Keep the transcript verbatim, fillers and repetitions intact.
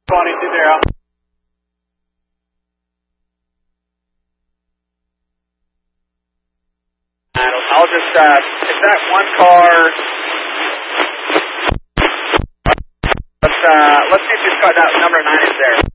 twenty-two zero. I'll just, uh, if that one car, let's, uh, let's see if this car, that number nine is there.